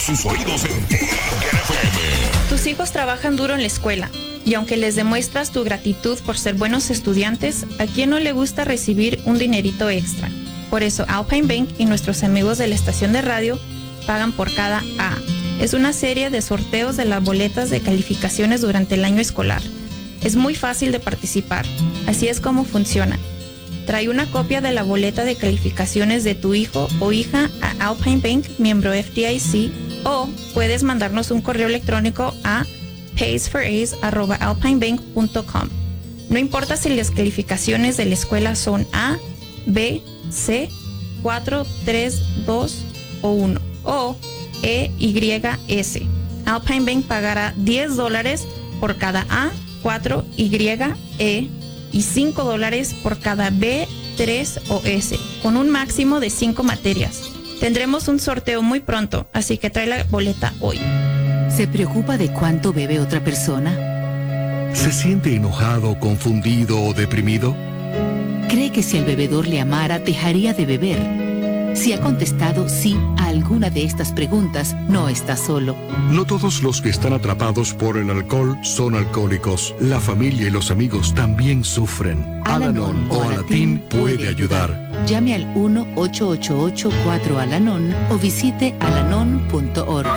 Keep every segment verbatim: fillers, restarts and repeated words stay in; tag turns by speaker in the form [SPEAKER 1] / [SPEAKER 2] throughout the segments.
[SPEAKER 1] sus oídos en Tiger F M.
[SPEAKER 2] Tus hijos trabajan duro en la escuela y aunque les demuestras tu gratitud por ser buenos estudiantes, ¿a quién no le gusta recibir un dinerito extra? Por eso Alpine Bank y nuestros amigos de la estación de radio pagan por cada A. Es una serie de sorteos de las boletas de calificaciones durante el año escolar. Es muy fácil de participar. Así es como funciona. Trae una copia de la boleta de calificaciones de tu hijo o hija a Alpine Bank, miembro F D I C, o puedes mandarnos un correo electrónico a pays for a's arroba alpine bank punto com. No importa si las calificaciones de la escuela son A, B, C, cuatro, tres, dos o uno, o E, Y, S. Alpine Bank pagará diez dólares por cada A, cuatro, Y, E y cinco dólares por cada B, tres o S, con un máximo de cinco materias. Tendremos un sorteo muy pronto, así que trae la boleta hoy.
[SPEAKER 3] ¿Se preocupa de cuánto bebe otra persona?
[SPEAKER 4] ¿Se siente enojado, confundido o deprimido?
[SPEAKER 3] ¿Cree que si el bebedor le amara, dejaría de beber? Si ha contestado sí a alguna de estas preguntas, no está solo.
[SPEAKER 4] No todos los que están atrapados por el alcohol son alcohólicos. La familia y los amigos también sufren. Al-Anon o Alatín puede ayudar.
[SPEAKER 3] Llame al uno ocho ocho ocho cuatro Al-Anon o visite alanon punto org.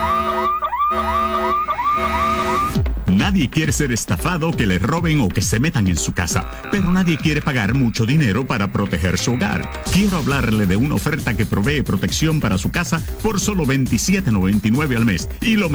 [SPEAKER 5] Nadie quiere ser estafado, que le roben o que se metan en su casa, pero nadie quiere pagar mucho dinero para proteger su hogar. Quiero hablarle de una oferta que provee protección para su casa por solo veintisiete noventa y nueve al mes y lo